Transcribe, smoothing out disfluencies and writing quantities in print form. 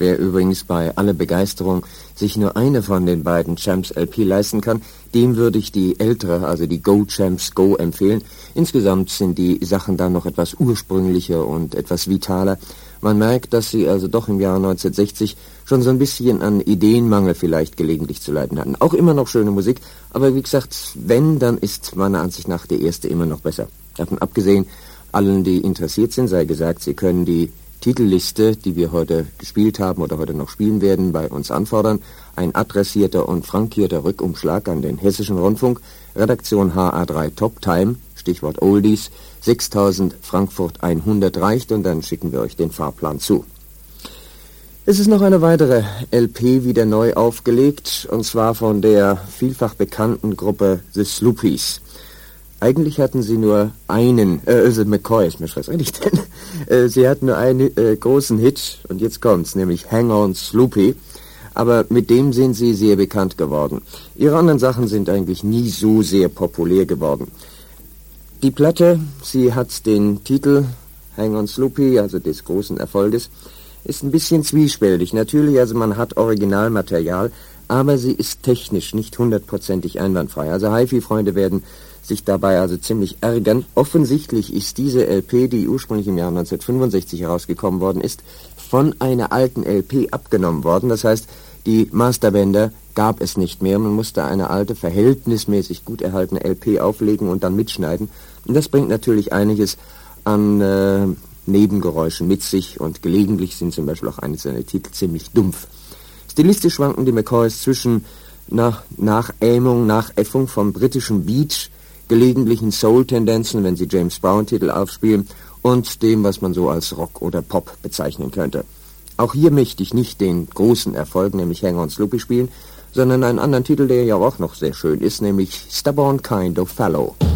Wer übrigens bei aller Begeisterung sich nur eine von den beiden Champs LP leisten kann, dem würde ich die ältere, also die Go Champs Go empfehlen. Insgesamt sind die Sachen da noch etwas ursprünglicher und etwas vitaler. Man merkt, dass sie also doch im Jahr 1960 schon so ein bisschen an Ideenmangel vielleicht gelegentlich zu leiden hatten. Auch immer noch schöne Musik, aber wie gesagt, wenn, dann ist meiner Ansicht nach die erste immer noch besser. Davon abgesehen, allen, die interessiert sind, sei gesagt, sie können die Titelliste, die wir heute gespielt haben oder heute noch spielen werden, bei uns anfordern. Ein adressierter und frankierter Rückumschlag an den Hessischen Rundfunk, Redaktion HA3 Top Time, Stichwort Oldies, 6000 Frankfurt 100 reicht und dann schicken wir euch den Fahrplan zu. Es ist noch eine weitere LP wieder neu aufgelegt, und zwar von der vielfach bekannten Gruppe The Sloopies. Eigentlich hatten sie nur einen, McCoy ist mir schrecklich, denn sie hatten nur einen großen Hit, und jetzt kommt's, nämlich Hang On Sloopy, aber mit dem sind sie sehr bekannt geworden. Ihre anderen Sachen sind eigentlich nie so sehr populär geworden. Die Platte, sie hat den Titel Hang On Sloopy, also des großen Erfolges, ist ein bisschen zwiespältig. Natürlich, also man hat Originalmaterial, aber sie ist technisch nicht hundertprozentig einwandfrei. Also HiFi-Freunde werden sich dabei also ziemlich ärgern. Offensichtlich ist diese LP, die ursprünglich im Jahr 1965 herausgekommen worden ist, von einer alten LP abgenommen worden. Das heißt, die Masterbänder gab es nicht mehr. Man musste eine alte, verhältnismäßig gut erhaltene LP auflegen und dann mitschneiden. Und das bringt natürlich einiges an Nebengeräuschen mit sich, und gelegentlich sind zum Beispiel auch einzelne Titel ziemlich dumpf. Stilistisch schwanken die McCoys zwischen Nachäffung vom britischen Beat, gelegentlichen Soul-Tendenzen, wenn sie James Brown-Titel aufspielen, und dem, was man so als Rock oder Pop bezeichnen könnte. Auch hier möchte ich nicht den großen Erfolg, nämlich Hang On Sloopy, spielen, sondern einen anderen Titel, der ja auch noch sehr schön ist, nämlich Stubborn Kind of Fellow.